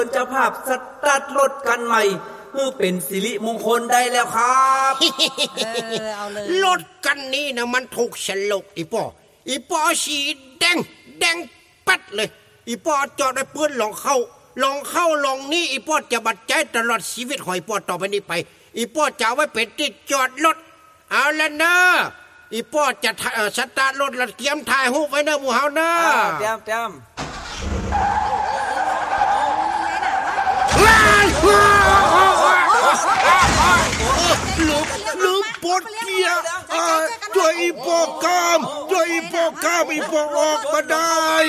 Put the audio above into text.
เจ้าภาพสตาร์ทรถกันใหม่เพื่อเป็นสิริมงคลได้แล้วครับเอาเลยรถกันนี้นะมันถูกฉลกอีปอสีแดงปัดเลยอีปอจอดได้เพื่อนลองเข้าลองนี่อีปอจะบัดใจตลอดชีวิตหอยปอต่อไปนี้ไปอีปอจะเอาไว้เป็นที่จอดรถเอาละเนอะอีปอจะสตาร์ทรถแล้วเตรียมถ่ายรูปไว้เนอะหมู่เฮาเนอะเตรียมลืมปลดเกียร์ช่วยอีปอกามอีปอกออกมาได้